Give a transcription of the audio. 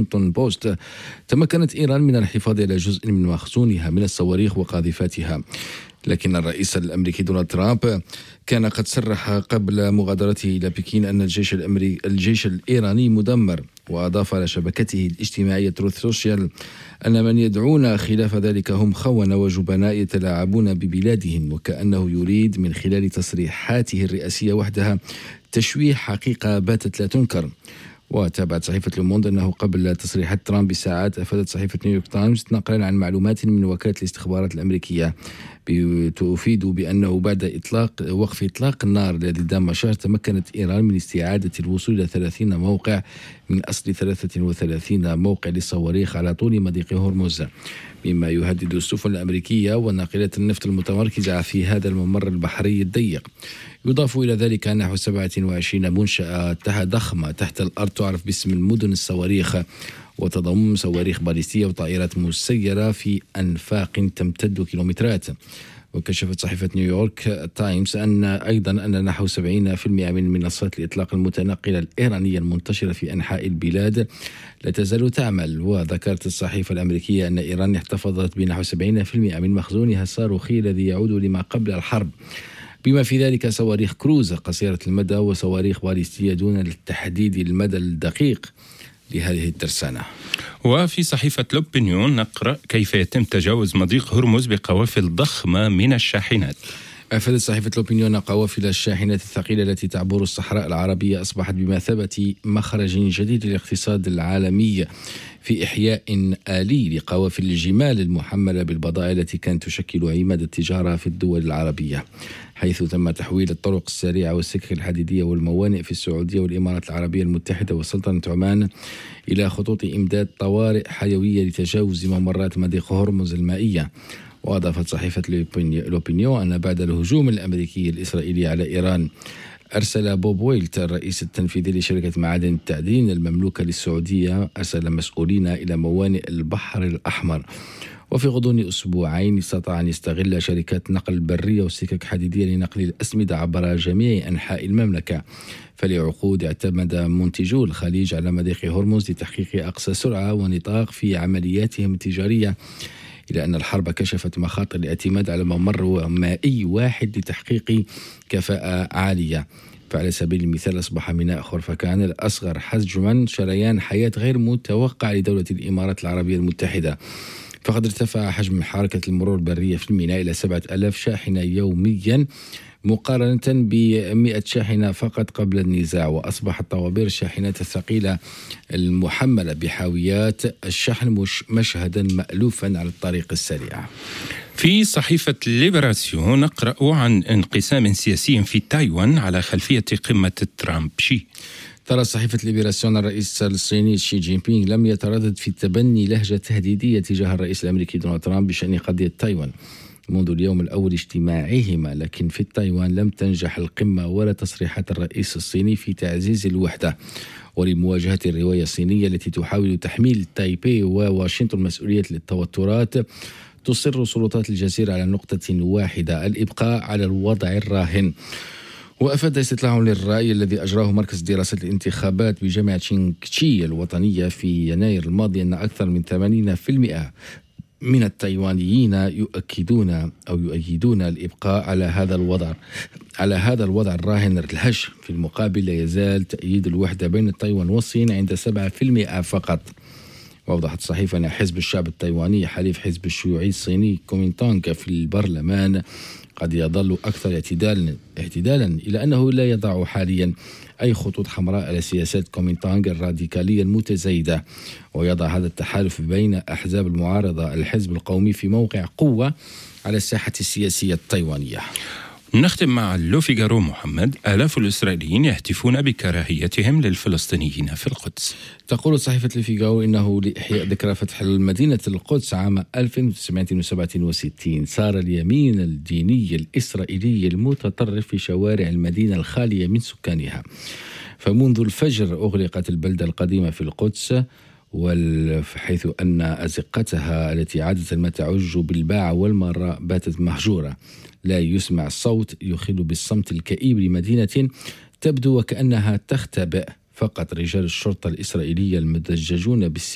واشنطن بوست تمكنت إيران من الحفاظ على جزء من مخزونها من الصواريخ وقاذفاتها، لكن الرئيس الأمريكي دونالد ترامب كان قد صرح قبل مغادرته إلى بكين أن الجيش الإيراني مدمر، وأضاف على شبكته الاجتماعية تروث سوشيال أن من يدعون خلاف ذلك هم خونة وجبناء يتلاعبون ببلادهم، وكأنه يريد من خلال تصريحاته الرئاسية وحدها تشويه حقيقة باتت لا تنكر. وتابعت صحيفة لوموند أنه قبل تصريحات ترامب بساعات أفادت صحيفة نيويورك تايمز نقلا عن معلومات من وكالة الاستخبارات الأمريكية تفيد بأنه بعد وقف إطلاق النار الذي دام شهر تمكنت إيران من استعادة الوصول إلى 30 موقع من أصل 33 موقع للصواريخ على طول مضيق هرمز، مما يهدد السفن الأمريكية وناقلات النفط المتمركزة في هذا الممر البحري الضيق. يضاف إلى ذلك نحو 27 منشأة ضخمة تحت الأرض تعرف باسم المدن الصواريخ، وتضم صواريخ باليستية وطائرات مسيرة في أنفاق تمتد كيلومترات. وكشفت صحيفة نيويورك تايمز أن نحو 70% من منصات الإطلاق المتنقلة الإيرانية المنتشرة في أنحاء البلاد لا تزال تعمل. وذكرت الصحيفة الأمريكية أن إيران احتفظت بنحو 70% من مخزونها الصاروخي الذي يعود لما قبل الحرب، بما في ذلك صواريخ كروز قصيرة المدى وصواريخ باليستية دون التحديد المدى الدقيق لهذه الترسانة. وفي صحيفة لوبينيون نقرأ كيف يتم تجاوز مضيق هرمز بقوافل ضخمة من الشاحنات. أفادت صحيفة لوبينيون قوافل الشاحنات الثقيلة التي تعبر الصحراء العربية أصبحت بمثابة مخرج جديد للاقتصاد العالمي في إحياء آلي لقوافل الجمال المحملة بالبضائع التي كانت تشكل عماد التجارة في الدول العربية، حيث تم تحويل الطرق السريعة والسكك الحديدية والموانئ في السعودية والإمارات العربية المتحدة وسلطنة عمان إلى خطوط إمداد طوارئ حيوية لتجاوز ممرات مضيق هرمز المائية. وأضافت صحيفة لوبينيون أن بعد الهجوم الأمريكي الإسرائيلي على إيران أرسل بوب ويلت الرئيس التنفيذي لشركة معادن التعدين المملوكة للسعودية أرسل مسؤولين إلى موانئ البحر الأحمر، وفي غضون أسبوعين استطاع أن يستغل شركات نقل برية والسكك حديدية لنقل الأسمدة عبر جميع أنحاء المملكة. فلعقود اعتمد منتجو الخليج على مضيق هرمز لتحقيق أقصى سرعة ونطاق في عملياتهم التجارية، إلى أن الحرب كشفت مخاطر الاعتماد على ممر مائي واحد لتحقيق كفاءة عالية. فعلى سبيل المثال أصبح ميناء خرفكان الأصغر حجما شريان حياة غير متوقع لدولة الإمارات العربية المتحدة، فقد ارتفع حجم حركة المرور البرية في الميناء إلى 7000 شاحنة يوميا مقارنة ب100 شاحنة فقط قبل النزاع، وأصبحت طوابير الشاحنات الثقيلة المحملة بحاويات الشحن مشهدا مألوفا على الطريق السريع. في صحيفة ليبراسيون نقرأ عن انقسام سياسي في تايوان على خلفية قمة ترامب شي. ترى صحيفة ليبراسيون الرئيس الصيني شي جين بينغ لم يتردد في تبني لهجة تهديدية تجاه الرئيس الأمريكي دونالد ترامب بشأن قضية تايوان منذ اليوم الأول اجتماعهما، لكن في تايوان لم تنجح القمة ولا تصريحات الرئيس الصيني في تعزيز الوحدة ولمواجهة الرواية الصينية التي تحاول تحميل تايبي وواشنطن مسؤولية التوترات. تصر سلطات الجزيرة على نقطة واحدة: الإبقاء على الوضع الراهن. وأفاد استطلاع للرأي الذي أجراه مركز دراسة الانتخابات بجامعة شينغتشي الوطنية في يناير الماضي أن أكثر من 80% من التايوانيين يؤيدون الإبقاء على هذا الوضع الراهن الهش. في المقابل لا يزال تأييد الوحدة بين تايوان والصين عند 7% فقط. وأوضحت الصحيفة أن حزب الشعب التايواني حليف حزب الشيوعي الصيني كومينتانغ في البرلمان قد يظل أكثر اعتدالا، إلى أنه لا يضع حاليا أي خطوط حمراء على سياسات كومينتانغ الراديكالية المتزايدة، ويضع هذا التحالف بين أحزاب المعارضة الحزب القومي في موقع قوة على الساحة السياسية التايوانية. نختم مع لوفيغارو محمد. آلاف الإسرائيليين يهتفون بكراهيتهم للفلسطينيين في القدس. تقول صحيفة لوفيغارو إنه لإحياء ذكرى فتح مدينة القدس عام 1967 صار اليمين الديني الإسرائيلي المتطرف في شوارع المدينة الخالية من سكانها. فمنذ الفجر أغلقت البلدة القديمة في القدس، حيث أن أزقتها التي عادة ما تعج بالباع والمراء باتت مهجورة. لا يسمع الصوت يخل بالصمت الكئيب لمدينة تبدو وكأنها تختبئ. فقط رجال الشرطة الإسرائيلية المدججون